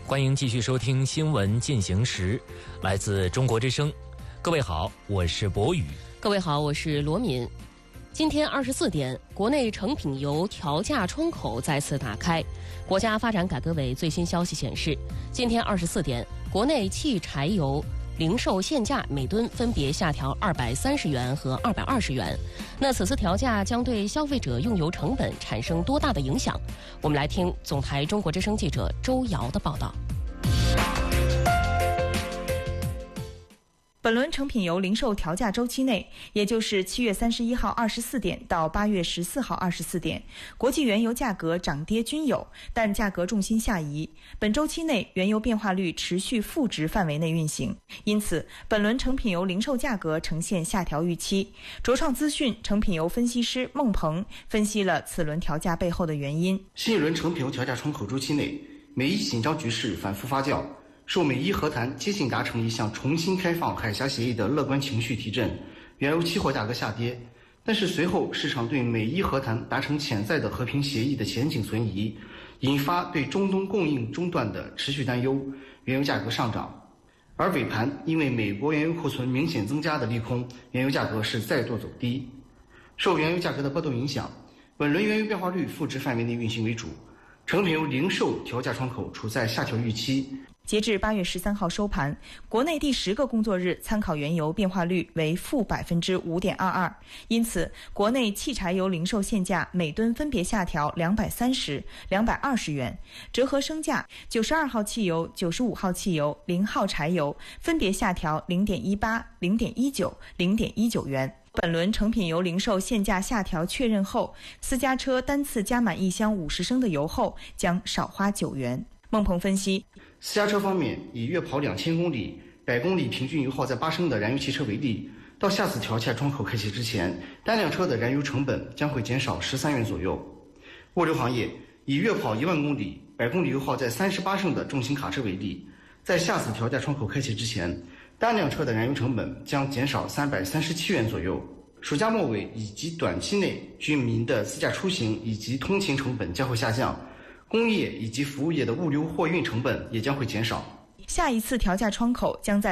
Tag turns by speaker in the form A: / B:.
A: 欢迎继续收听新闻进行时，来自中国之声。各位好，我是博宇。
B: 各位好，我是罗敏。今天24点，国内成品油调价窗口再次打开。国家发展改革委最新消息显示，今天24点，国内汽柴油零售限价每吨分别下调230元和220元。那此次调价将对消费者用油成本产生多大的影响？我们来听总台中国之声记者周瑶的报道。
C: 本轮成品油零售调价周期内，也就是7月31号24点到8月14号24点，国际原油价格涨跌均有，但价格重心下移。本周期内，原油变化率持续负值范围内运行，因此本轮成品油零售价格呈现下调预期。卓创资讯成品油分析师孟鹏分析了此轮调价背后的原因。
D: 新一轮成品油调价窗口周期内，美伊紧张局势反复发酵，受美伊和谈接近达成一项重新开放海峡协议的乐观情绪提振，原油期货价格下跌。但是随后市场对美伊和谈达成潜在的和平协议的前景存疑，引发对中东供应中断的持续担忧，原油价格上涨。而尾盘因为美国原油库存明显增加的利空，原油价格是再度走低。受原油价格的波动影响，本轮原油变化率负值范围内运行为主，成品油零售调价窗口处在下调预期。
C: 截至8月13号收盘，国内第10个工作日参考原油变化率为负5.22%，因此国内汽柴油零售限价每吨分别下调230、220元，折合升价92号汽油、95号汽油、0号柴油分别下调0.18、0.19、0.19元。本轮成品油零售限价下调确认后，私家车单次加满1箱50升的油后将少花9元。孟鹏分析，
D: 私家车方面，以月跑2000公里、100公里平均油耗在8升的燃油汽车为例，到下次调价窗口开启之前，单辆车的燃油成本将会减少13元左右。物流行业，以月跑1万公里、100公里油耗在38升的重型卡车为例，在下次调价窗口开启之前，单辆车的燃油成本将减少337元左右。暑假末尾以及短期内，居民的自驾出行以及通勤成本将会下降，工业以及服务业的物流货运成本也将会减少。
C: 下一次调价窗口将在